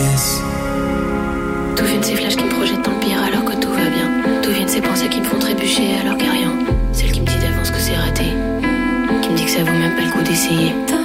D'où viennent ces flashs qui me projettent dans le pire alors que tout va bien? D'où viennent ces pensées qui me font trébucher alors qu'il n'y a rien? Celle qui me dit d'avance que c'est raté, qui me dit que ça vaut même pas le coup d'essayer.